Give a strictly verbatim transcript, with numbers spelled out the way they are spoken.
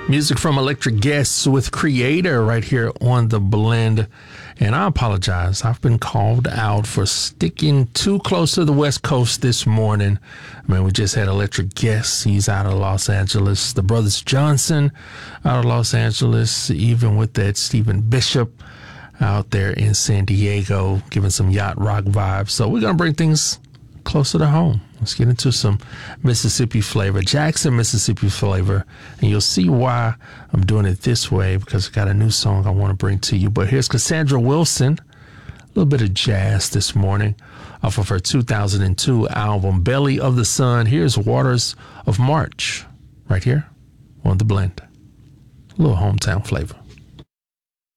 Music from Electric Guests with Creator right here on The Blend. And I apologize. I've been called out for sticking too close to the West Coast this morning. I mean, we just had Electric Guests. He's out of Los Angeles. The Brothers Johnson out of Los Angeles, even with that Stephen Bishop out there in San Diego, giving some yacht rock vibes. So we're going to bring things closer to home. Let's get into some Mississippi flavor, Jackson, Mississippi flavor. And you'll see why I'm doing it this way, because I got a new song I want to bring to you. But here's Cassandra Wilson, a little bit of jazz this morning off of her two thousand two album, Belly of the Sun. Here's Waters of March right here on The Blend. A little hometown flavor.